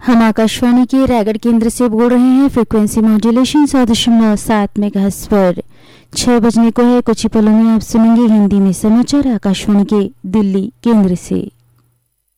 हम आकाशवाणी के रायगढ़ केंद्र से बोल रहे हैं। फ्रीक्वेंसी मॉड्यूलेशन 100.7 मेगाहर्ट्ज पर 6 बजने को है। कुछ ही पलों में आप सुनेंगे हिंदी में समाचार आकाशवाणी के दिल्ली केंद्र से।